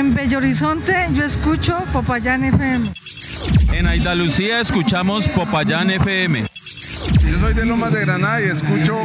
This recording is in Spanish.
En Bello Horizonte yo escucho Popayán FM. En Andalucía escuchamos Popayán FM. Yo soy de Lomas de Granada y escucho